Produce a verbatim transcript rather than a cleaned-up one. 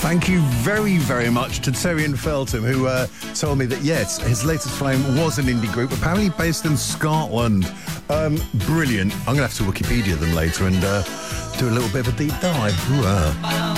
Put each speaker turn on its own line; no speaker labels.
Thank you very, very much to Terry and Feltham, who uh, told me that, yes, his latest flame was an indie group, apparently based in Scotland. Um, brilliant. I'm going to have to Wikipedia them later and uh, do a little bit of a deep dive. Ooh, uh.